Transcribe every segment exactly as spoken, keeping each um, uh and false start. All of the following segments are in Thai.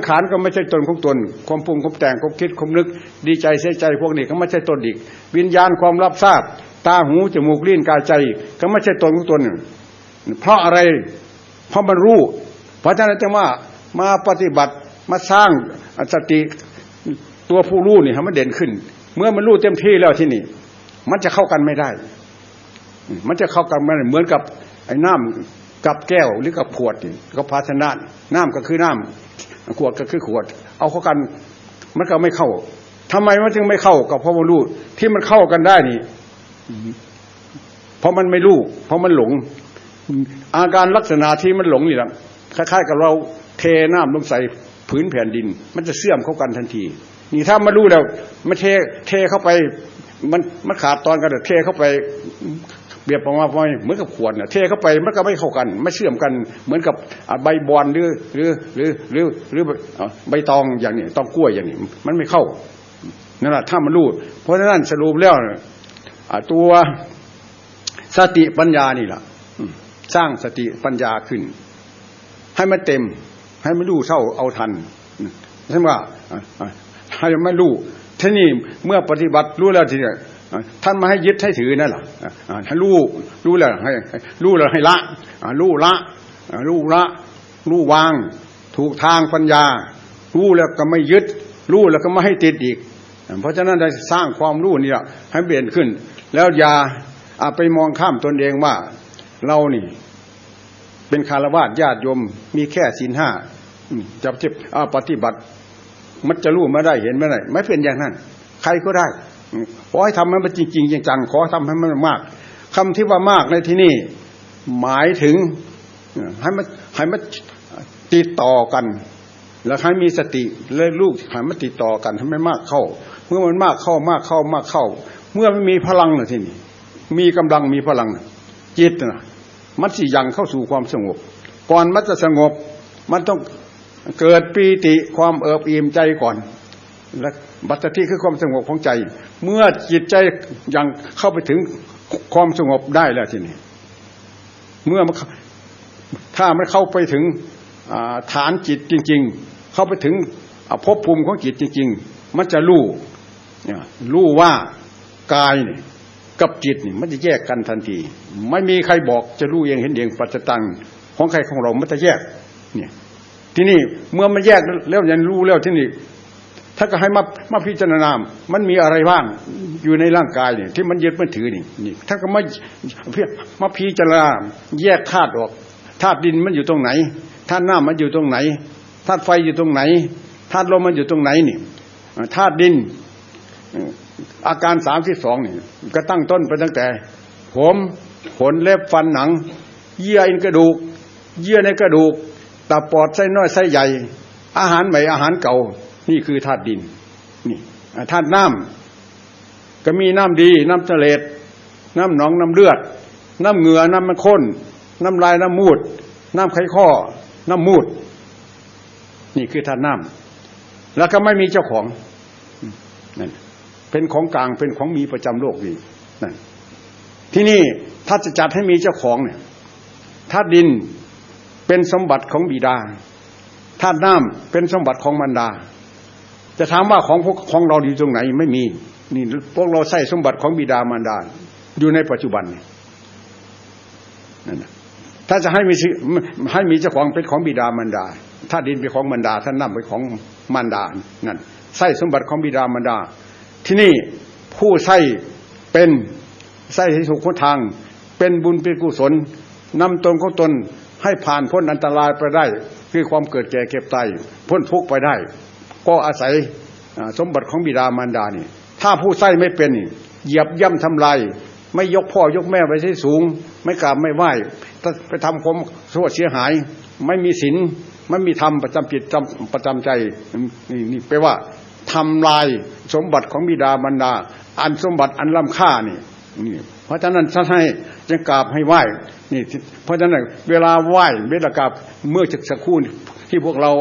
ขารก็ไม่ใช่ตนของตนความปรุงความแต่งความคิดความนึกดีใจเสียใจพวกนี้ก็ไม่ใช่ตนอีกวิญญาณความรับทราบตาหูจมูกลิ้นกายใจก็ไม่ใช่ตนของตนเพราะอะไรเพราะมันรู้เพราะฉะนั้นจึงว่ามาปฏิบัติมาสร้างสติตัวผู้รู้นี่ให้มันเด่นขึ้นเมื่อมันรู้เต็มที่แล้วที่นี่มันจะเข้ากันไม่ได้มันจะเข้ากันไม่ได้เหมือนกับไอ้น้ำกับแก้วหรือกับขวดนี่ก็ภาชนะน้ำก็คือน้ำขวดก็คือขวดเอาเข้ากันมันก็ไม่เข้าทำไมมันจึงไม่เข้ากับเพราะมันรู้ที่มันเข้ากันได้นี่เพราะมันไม่รู้เพราะมันหลงอาการลักษณะที่มันหลงนี่แหละคล้ายๆกับเราเทน้ำลงใส่ผืนแผ่นดินมันจะเสื่อมเข้ากันทันทีนี่ถ้ามารู้แล้วมันเทเทเข้าไปมันมันขาดตอนกันเทเข้าไปเปรียบประมาณเหมือนกับขวดเนี่ยเทเข้าไปมันก็ไม่เข้ากันไม่เชื่อมกันเหมือนกับใบบอนหรือหรือหรือหรือหรือใบตองอย่างนี้ตองกล้วยอย่างนี้มันไม่เข้านั่นแหละถ้ามันรู้เพราะฉะนั้นสรุปแล้วตัวสติปัญญานี่แหละสร้างสติปัญญาขึ้นให้มันเต็มให้มันรู้เท่าเอาทันใช่ไหมว่าให้มันรู้ทีนี้เมื่อปฏิบัติรู้แล้วทีนี้ท่านมาให้ยึดให้ถือนั่นแหละถ้ารู้รู้แล้วให้รู้แล้วให้ละรู้ละรู้ละรู้วางถูกทางปัญญารู้แล้วก็ไม่ยึดรู้แล้วก็ไม่ให้ติดอีกเพราะฉะนั้นได้สร้างความรู้นี่แหละให้เปลี่ยนขึ้นแล้วอย่าไปมองข้ามตนเองว่าเรานี่เป็นคฤหัสถ์ญาติโยมมีแค่ศีลห้าจะปฏิบัติมันจะรู้ไม่ได้เห็นไม่ได้ไม่เป็นอย่างนั้นใครก็ได้ขอให้ทำให้มันจริงๆจังๆขอทำให้มันมากคำที่ว่ามากในที่นี่หมายถึงให้มันให้มันติดต่อกันแล้วให้มีสติและลูกให้มันติดต่อกันให้มันมากเข้าเมื่อมันมากเข้ามากเข้ามากเข้าเมื่อมันมีพลังนะที่นี่มีกำลังมีพลังจิตนะมันสิยังเข้าสู่ความสงบก่อนมันจะสงบมันต้องเกิดปีติความเอิบอิ่มใจก่อนและบัตติคือความสงบของใจเมื่อจิตใจยังเข้าไปถึงความสงบได้แล้วทีนี้เมื่อมันถ้ามันเข้าไปถึงฐานจิตจริงๆเข้าไปถึงภพภูมิของจิตจริงๆมันจะรู้รู้ว่ากายนี่กับจิตนี่มันจะแยกกันทันทีไม่มีใครบอกจะรู้เองเห็นเองปัจจตังของใครของเรามันจะแยกเนี่ยที่นี่เมื่อมันแยกแล้วยังรู้แล้วที่นี่ถ้าก็ให้มามาพิจารณามันมีอะไรบ้างอยู่ในร่างกายเนี่ยที่มันยึดมันถือนี่นี่ถ้าก็มามาพิจารณาแยกธาตุออกธาตุดินมันอยู่ตรงไหนธาตุน้ำมันอยู่ตรงไหนธาตุไฟอยู่ตรงไหนธาตุลมมันอยู่ตรงไหนนี่ธาตุดินอาการสามที่สองนี่ก็ตั้งต้นไปตั้งแต่ผมขนเล็บฟันหนังเยื่อในกระดูกเยื่อในกระดูกตับปอดไส้น้อยไส้ใหญ่อาหารใหม่อาหารเก่านี่คือธาตุดินนี่ธาตุน้ำก็มีน้ำดีน้ำทะเลน้ำหนองน้ำเลือดน้ำเหงื่อน้ำมันข้นน้ำลายน้ำมูดน้ำไขข้อน้ำมูดนี่คือธาตุน้ำแล้วก็ไม่มีเจ้าของนั่นเป็นของกลางเป็นของมีประจำโลกนี่นั่นที่นี่ถ้าจะจัดให้มีเจ้าของเนี่ยธาตุดินเป็นสมบัติของบิดาธาตุน้ำเป็นสมบัติของมารดาจะถามว่าของพวกของเราอยู่ตรงไหนไม่มีนี่พวกเราใช้สมบัติของบิดามารดาอยู่ในปัจจุบันนั่นถ้าจะให้มีให้มีเจ้าของเป็นของบิดามารดาธาตุดินเป็นของมารดาธาตุน้ำเป็นของมารดานั่นใช้สมบัติของบิดามารดาที่นี่ผู้ใช้เป็นใช้ให้ถูกทางเป็นบุญเป็นกุศลนำตนของตนให้ผ่านพ้นอันตรายไปได้คือความเกิดแก่เก็บตายพ้นทุกข์ไปได้ก็อาศัยสมบัติของบิดามารดานี่ถ้าผู้ใช้ไม่เป็นเหยียบย่ำทำลายไม่ยกพ่อยกแม่ไว้ที่สูงไม่กราบไม่ไหว้ไปทำความชั่วเสียหายไม่มีศีลไม่มีธรรมประจำจิตประจำใจนี่นี่แปลว่าทำลายสมบัติของบิดามารดาอันสมบัติอันล้ำค่านี่นี่เพราะฉะนั้นท่านให้จึงกราบให้ไหว้นี่เพราะฉะนั้นเวลาไหว้เวลากราบเมื่อจะสักครู่ที่พวกเรา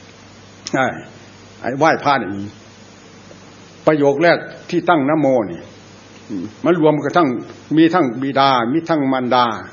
ไอ้ไหว้พระนี่ประโยคแรกที่ตั้งนะโมนี่มันรวมกันทั้งมีทั้งบิดามีทั้งมารดา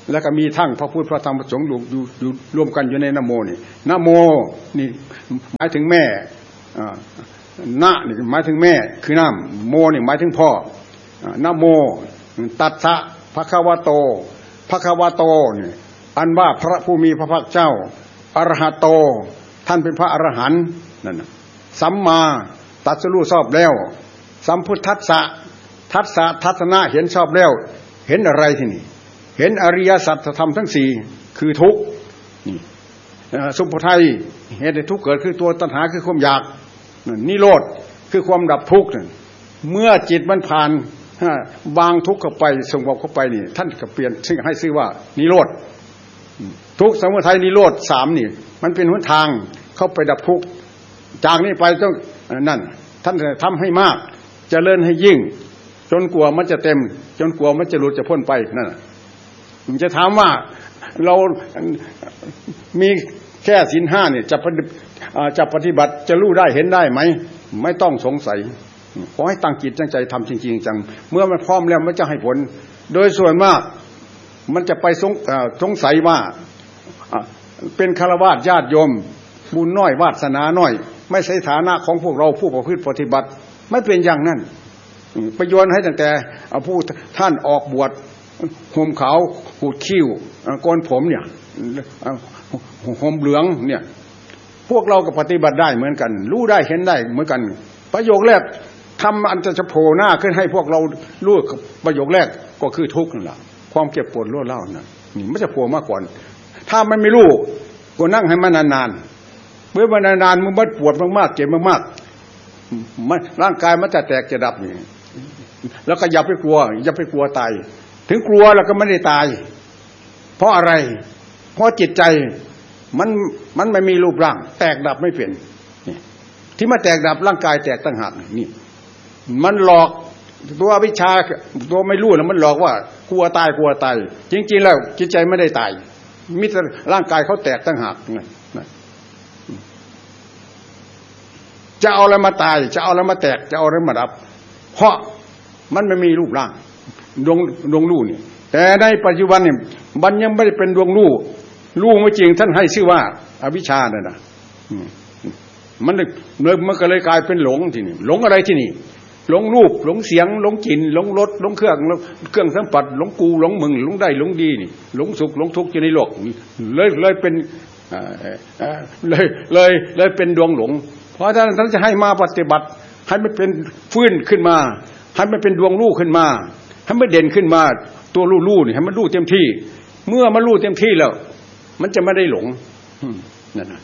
แล้วก็มีทั้งพระพุทธพระธรรมพระสงฆ์อยู่อยู่รวมกันอยู่ในนะโมนี่นะโมนี่หมายถึงแม่นะนี่หมายถึงแม่คือน้ำโมนี่หมายถึงพ่อนะโมตัสสะภะคะวะโตภะคะวะโตนี่อันว่าพระผู้มีพระภาคเจ้าอรหัตโตท่านเป็นพระอรหันต์นั่นน่ะสัมมาตรัสรู้ชอบแล้วสัมพุทธัสสะทัสสะทัศนะเห็นชอบแล้วเห็นอะไรที่นี่เห็นอริยสัจธรรมทั้งสี่คือทุกข์นี่สุภทัยเหตุทุกข์เกิดคือตัวตัณหาคือความอยากนิโรธคือความดับทุกข์เมื่อจิตมันผ่านวางทุกข์เข้าไปสงบเข้าไปนี่ท่านก็เปลี่ยนชื่อให้ชื่อว่านิโรธทุกข์สมุทัยนิโรธสามนี่มันเป็นหนทางเข้าไปดับทุกข์จากนี้ไปต้องนั่นท่านจะทำให้มากเจริญให้ยิ่งจนกลัวมันจะเต็มจนกลัวมันจะหลุดจะพ้นไปนั่นจะถามว่าเรามีแค่ศีลห้าเนี่ยจะจะปฏิบัติจะรู้ได้เห็นได้ไหมไม่ต้องสงสัยขอให้ตั้งจิตตั้งใจทำจริงๆจังเมื่อมันพร้อมแล้วมันจะให้ผลโดยส่วนมากมันจะไปสงสงสัยว่าเป็นฆราวาสญาติโยมบุญน้อยวาสนาน้อยไม่ใช่ฐานะของพวกเราผู้ประพฤติปฏิบัติไม่เป็นอย่างนั้นไปโยนให้ตั้งแต่ผู้ท่านออกบวชห่มขาวขูดคิ้วโกนผมเนี่ยห่มเหลืองเนี่ยพวกเราก็ปฏิบัติได้เหมือนกันรู้ได้เห็นได้เหมือนกันประโยคแรกทำอันจะโผล่หน้าขึ้นให้พวกเรารู้ประโยคแรกก็คือทุกข์นั่นแหละความเจ็บปวดรวดเล่าน่ะนี่ไม่จะโผล่มาก่อนถ้ามันไม่รู้ก็นั่งให้มันนานๆเมื่อมันนานๆมันมันปวดมากๆเจ็บมากๆมันร่างกายมันจะแตกจะดับนี่แล้วก็อย่าไปกลัวอย่าไปกลัวตายถึงกลัวแล้วก็ไม่ได้ตายเพราะอะไรเพราะจิตใจมันมันไม่มีรูปร่างแตกดับไม่เป็นที่มาแตกดับร่างกายแตกต่างหากนี่มันหลอกตัววิชาตัวไม่รู้นะมันหลอกว่ากลัวตายกลัวตายจริงๆแล้วจิตใจไม่ได้ตายมิตรร่างกายเขาแตกต่างหากจะเอาอะไรมาตายจะเอาอะไรมาแตกจะเอาอะไรมาดับเพราะมันไม่มีรูปร่างดวงดวงรู้นี่แต่ในปัจจุบันเนี่ยมันยังไม่ได้เป็นดวงรู้รู้ไม่จริงท่านให้ชื่อว่าอวิชชาเนี่ยนะมันเลยมันก็เลยกลายเป็นหลงที่นี่หลงอะไรที่นี่หลงรูปหลงเสียงหลงกลิ่นหลงรสหลงเครื่องเครื่องสัมผัสหลงกูหลงมึงหลงได้หลงดีนี่หลงสุขหลงทุกข์อยู่ในโลกเลยเลยเป็นเลยเลยเลยเป็นดวงหลงเพราะฉะนั้นท่านจะให้มาปฏิบัติให้มันเป็นฟื้นขึ้นมาให้มันเป็นดวงรู้ขึ้นมาให้มันเด่นขึ้นมาตัวรู้รู้นี่ให้มันรู้เต็มที่เมื่อมันรู้เต็มที่แล้วมันจะไม่ได้หลงนั่นนะ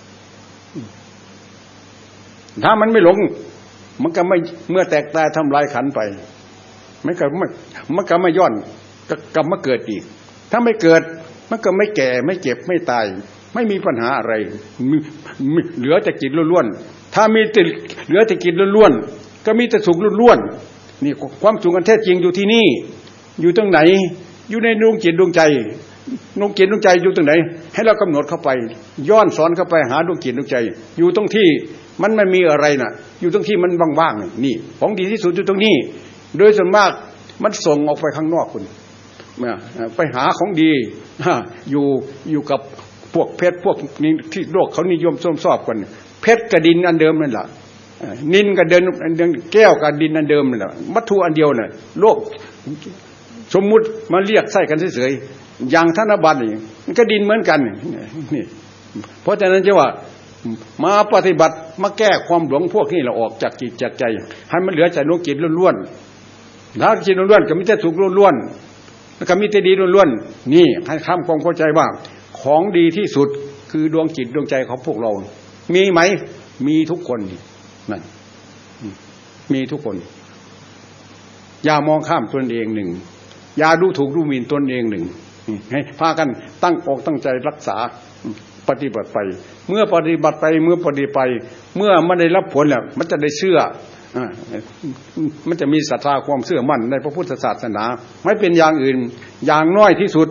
ถ้ามันไม่หลงมันก็ไม่เมื่อแตกตายทำลายขันไปมันก็ไม่มันก็ไม่ย้อนกลับมาเกิดอีกถ้าไม่เกิดมันก็ไม่แก่ไม่เจ็บไม่ตายไม่มีปัญหาอะไรเหลือแต่จิตล้วนๆถ้ามีแต่เหลือแต่จิตล้วนๆก็มีแต่สุขล้วนๆนี่ความสุขอันแท้จริงอยู่ที่นี่อยู่ตรงไหนอยู่ในดวงจิตดวงใจดวงจิตดวงใจอยู่ตรงไหนให้เรากำหนดเข้าไปย้อนสอนเข้าไปหาดวงจิตดวงใจอยู่ตรงที่มันไม่มีอะไรน่ะอยู่ตรงที่มันว่างๆนี่ของดีที่สุดอยู่ตรงนี้โดยส่วนมากมันส่งออกไปข้างนอกคุณไปหาของดีอยู่อยู่กับพวกเพชรพวกนี้ที่โลกเขานิยมชมชอบกันเพชรกับดินอันเดิมนั่นแหละนินกับเดินแก้วกับดินอันเดิมนั่นแหละวัตถุอันเดียวน่ะโลกสมมุติมาเรียกใส่กันเฉยๆอย่างธนบัตรนี่มันก็ดินเหมือนกันนี่เพราะฉะนั้นจะว่ามาปฏิบัติมาแก้ความหลงพวกนี้เราออกจากจิตจากใจให้มันเหลือแต่ดวงจิตล้วนๆถ้าจิตล้วนๆก็มีแต่สุขล้วนๆแล้วก็มีแต่ดีล้วนๆนี่ให้ทำความเข้าใจว่าของดีที่สุดคือดวงจิตดวงใจของพวกเรามีไหมมีทุกคนนั่นมีทุกคนอย่ามองข้ามตนเองหนึ่งอย่าดูถูกดูหมิ่นตนเองหนึ่งให้พากันตั้งอกตั้งใจรักษาปฏิบัติไปเมื่อปฏิบัติไปเมื่อปฏิบัติไปเมื่อมันได้รับผลแล้วมันจะได้เชื่อมันจะมีศรัทธาความเชื่อมั่นในพระพุทธศาสนาไม่เป็นอย่างอื่นอย่างน้อยที่สุด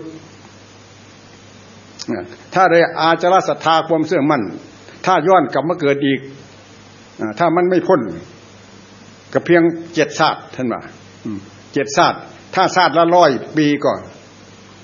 ถ้าได้อาจารศรัทธาความเชื่อมั่นถ้าย้อนกลับมาเกิดอีกถ้ามันไม่พ้นก็เพียงเจ็ดชาติท่านว่าเจ็ดชาติถ้าชาติละร้อยปีก่อน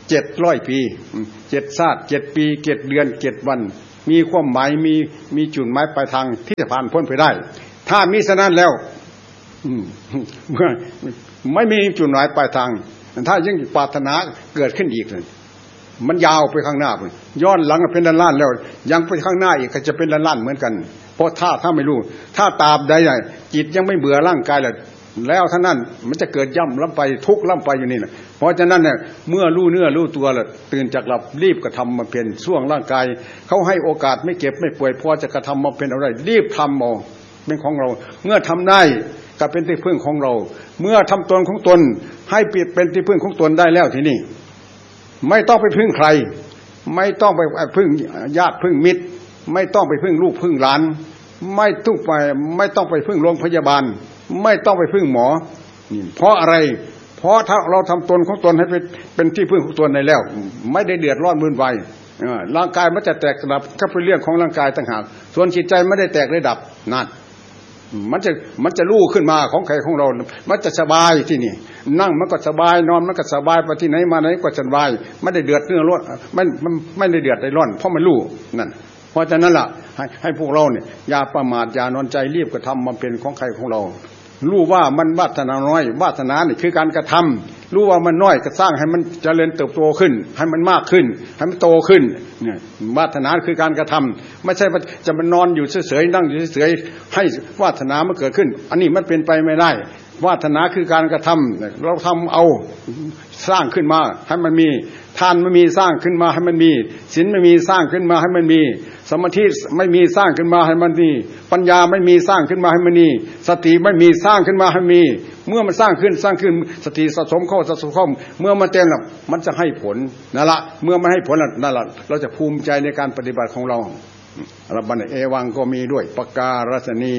เจ็ดร้อยปีเจ็ดชาติเจ็ดปีเจ็ดเดือนเจ็ดวันมีความหมายมีมีจุดหมายปลายทางที่จะผ่านพ้นไปได้ถ้ามีฉะนั้นแล้วเมื่อไม่มีจุดหมายปลายทางถ้ายังปรารถนาเกิดขึ้นอีกเลยมันยาวไปข้างหน้าไปย้อนหลังเป็นล้านๆแล้วยังไปข้างหน้าอีกก็จะเป็นล้านๆเหมือนกันเพราะถ้าถ้าไม่รู้ถ้าตราบใดจิตยังไม่เบื่อร่างกายแล้วแล้วท่านั้นมันจะเกิดย่ำล้ำไปทุกข์ล้ำไปอยู่นี่แหละเพราะฉะนั้นเนี่ยเมื่อรู้เนื้อรู้ตัวแล้วตื่นจากหลับรีบกระทำมาเป็นช่วงร่างกายเขาให้โอกาสไม่เก็บไม่ป่วยพอจะกระทำมาเป็นอะไรรีบทำเอาเป็นของเราเมื่อทำได้ก็เป็นที่พึ่งของเราเมื่อทำตนของตนให้เป็นที่พึ่งของตนได้แล้วทีนี้ไม่ต้องไปพึ่งใครไม่ต้องไปพึ่งญาติพึ่งมิตรไม่ต้องไปพึ่งลูกพึ่งหลานไม่ต้องไปไม่ต้องไปพึ่งโรงพยาบาลไม่ต้องไปพึ่งหมอเพราะอะไรเพราะถ้าเราทำตนของตนให้เป็นเป็นที่พึ่งของตนได้แล้วไม่ได้เดือดร้อนวุ่นวายร่างกายมันจะแตกสลับก็เป็นเรื่องของร่างกายต่างหากส่วนจิตใจไม่ได้แตกได้ดับนั่นมันจะมันจะลู่ขึ้นมาของใครของเรามันจะสบายที่นี่นั่งมันก็สบายนอนมันก็สบายไปที่ไหนมาไหนก็สบายไม่ได้เดือดเนื้อร้อนไม่ไม่ได้เดือดได้ร้อนเพราะมันลู่นั่นเพราะฉะนั้นล่ะให้ให้พวกเราเนี่ยอย่าประมาทอย่านอนใจรีบกระทำมันเป็นของใครของเรารู้ว่ามันวาสนาน้อยวาสนาเนี่ยคือการกระทำรู้ว่ามันน้อยก็สร้างให้มันเจริญเติบโตขึ้นให้มันมากขึ้นให้มันโตขึ้นเนี่ยวาสนาคือการกระทำไม่ใช่จะมันนอนอยู่เฉยๆนั่งอยู่เฉยๆให้วาสนามันเกิดขึ้นอันนี้มันเป็นไปไม่ได้วาสนาคือการกระทำเราทำเอาสร้างขึ้นมาให้มันมีทานไม่มีสร้างขึ้นมาให้มันมีศีลไม่มีสร้างขึ้นมาให้มันมีสมาธิไม่มีสร้างขึ้นมาให้มันมีปัญญาไม่มีสร้างขึ้นมาให้มันมีสติไม่มีสร้างขึ้นมาให้มีเมื่อมันสร้างขึ้นสร้างขึ้นสติสะสมเข้าสะสมเข้าเมื่อมันเต็มแล้วมันจะให้ผลนั่นละเมื่อมันให้ผลนั่นละเราจะภูมิใจในการปฏิบัติของเราระบันเอวังก็มีด้วยปการศนี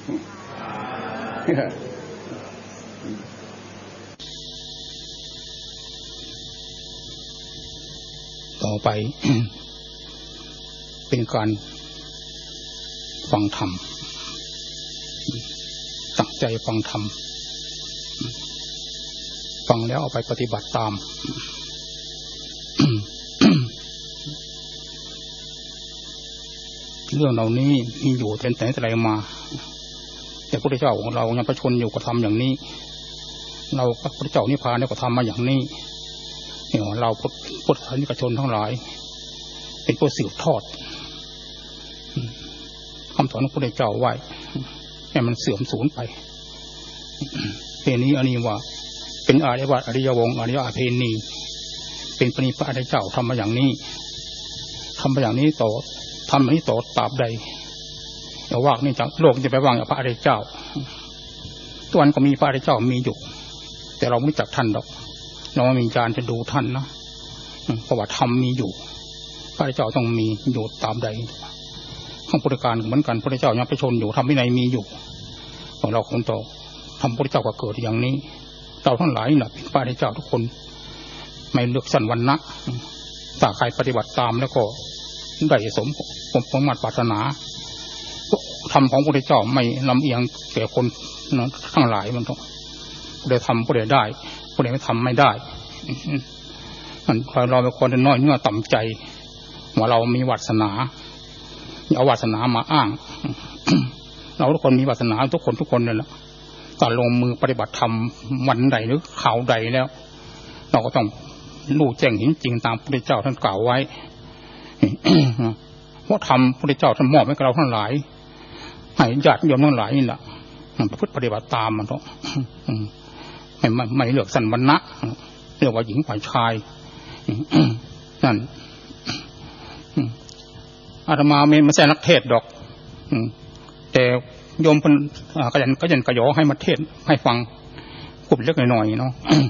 ต่อไป เป็นการฟังธรรมตั้งใจฟังธรรมฟังแล้วเอาไปปฏิบัติตาม เรื่องเหล่านี้มีอยู่แต่ไหนแต่ไรมาแต่พระพุทธเจ้าของเรายังประชนอยู่ก็ทำอย่างนี้เราพระพุทธเจ้านิพพานเนี่ยก็ทำมาอย่างนี้เนี่ยเราพุทธศาสนิกชนทั้งหลายเป็นผู้สืบทอดคำสอนของพระพุทธเจ้าไว้ให้มันเสื่อมสูญไปเพนี้อันนี้ว่าเป็นอริยวัตอริยวงศ์อริยอเพณีเป็นปณิพระอริยเจ้าทำมาอย่างนี้ทำมาอย่างนี้ต่อทำอย่างนี้ต่อตราบใดอย่าว่างนี่จากโลกจะไปว่างกับพระอริยเจ้าตัวนั้นก็มีพระอริยเจ้ามีอยู่แต่เราไม่รู้จักท่านหรอกเราไม่มีญาณจะดูท่านนะเพราะว่าธรรมมีอยู่พระอริยเจ้าต้องมีอยู่ตามใดข้างพุทธการเหมือนกันพระอริยเจ้ายังไปชนอยู่ธรรมวินัยมีอยู่ของเราคนต่อธรรมพระพุทธเจ้าก็เกิดอย่างนี้เราทั้งหลายน่ะเป็นพระอริยเจ้าทุกคนไม่เลือกสันวรรณะถ้าใครปฏิบัติตามแล้วก็ได้สมความมุ่งมั่นปรารถนาธรรมของพระพุทธเจ้าไม่ลำเอียงแก่คนทั้งหลายมันต้องผู้ใดทำผู้ใดได้ผู้ใดไม่ทำไม่ได้มันเราเป็นคนน้อยเนื้อต่ำใจว่าเรามีวาสนาเอาวาสนามาอ้างเราทุกคนมีวาสนาทุกคนทุกคนเลยล่ะตอนลงมือปฏิบัติธรรมวันใดหรือข่าวใดแล้วเราก็ต้องรู้แจ้งเห็นจริงตามพระพุทธเจ้าท่านกล่าวไว้เพราะธรรมพระพุทธเจ้าท่านมอบให้กับเราทั้งหลายให้ญาติโยมทั้งหลายนี่แหละประพฤติปฏิบัติตามมันต้องไม่ไม่ไม่เลือกสันวรรณะเรียกว่าหญิงฝ่ายชายนั่นอาตมาไม่ใช่นักเทศดอกแต่โยมเป็นกระยันกระยันกระยอให้มาเทศให้ฟังกลุ่มเล็กหน่อยๆเนาะ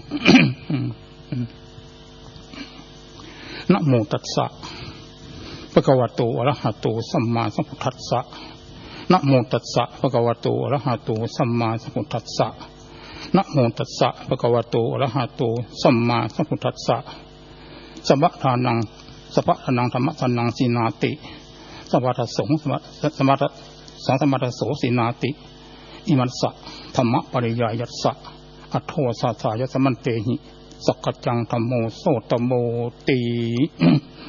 นะโมตัสสะภะคะวะโตอะระหะโตสัมมาสัมพุทธัสสะนะโมตัสสะภะคะวะโตอะระหะโตสัมมาสัมพุทธัสสะนะโมตัสสะภะคะวะโตอะระหะโตสัมมาสัมพุทธัสสะสัพพะทานังสัพพะทานังธรรมะทานังสีนาติสัพพะทสงสัมมาสังสมัตโสสีนาติอิมัสสะธรรมะปริยายัสสะอัตโทสาสายัสมันเตหิสักกัจจังธัมโมโสตโมติ